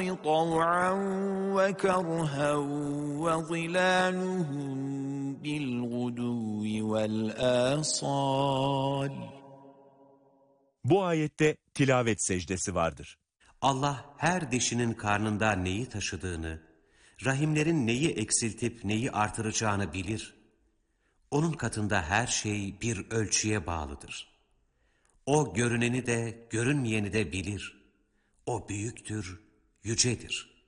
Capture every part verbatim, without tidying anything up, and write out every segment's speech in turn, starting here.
طَوْعًا وَكَرْهًا وَظِلَالُهُم بِالْغُدُوِّ وَالْآصَالِ. Bu ayette tilavet secdesi vardır. Allah her dişinin karnında neyi taşıdığını, rahimlerin neyi eksiltip neyi artıracağını bilir. Onun katında her şey bir ölçüye bağlıdır. O görüneni de görünmeyeni de bilir. O büyüktür, yücedir.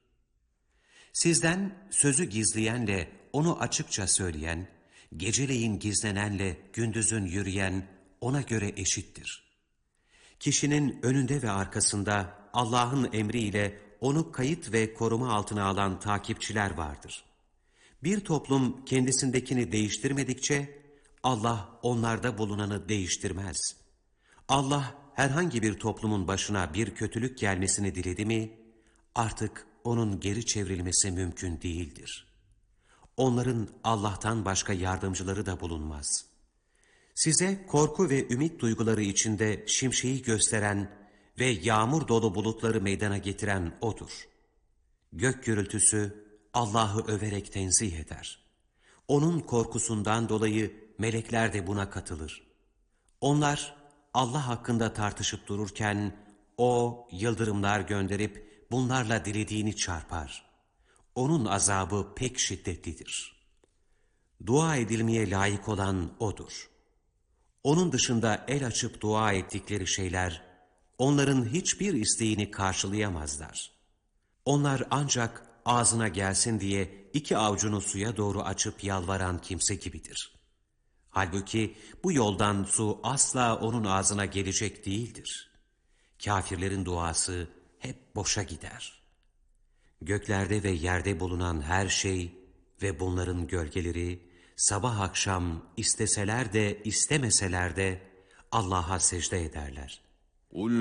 Sizden sözü gizleyenle onu açıkça söyleyen, geceleyin gizlenenle gündüzün yürüyen ona göre eşittir. Kişinin önünde ve arkasında Allah'ın emriyle onu kayıt ve koruma altına alan takipçiler vardır. Bir toplum kendisindekini değiştirmedikçe Allah onlarda bulunanı değiştirmez. Allah herhangi bir toplumun başına bir kötülük gelmesini diledi mi, artık onun geri çevrilmesi mümkün değildir. Onların Allah'tan başka yardımcıları da bulunmaz. Size korku ve ümit duyguları içinde şimşeği gösteren ve yağmur dolu bulutları meydana getiren O'dur. Gök gürültüsü Allah'ı överek tenzih eder. Onun korkusundan dolayı melekler de buna katılır. Onlar Allah hakkında tartışıp dururken O yıldırımlar gönderip bunlarla dilediğini çarpar. Onun azabı pek şiddetlidir. Dua edilmeye layık olan O'dur. Onun dışında el açıp dua ettikleri şeyler, onların hiçbir isteğini karşılayamazlar. Onlar ancak ağzına gelsin diye iki avucunu suya doğru açıp yalvaran kimse gibidir. Halbuki bu yoldan su asla onun ağzına gelecek değildir. Kafirlerin duası hep boşa gider. Göklerde ve yerde bulunan her şey ve bunların gölgeleri, sabah akşam isteseler de istemeseler de Allah'a secde ederler.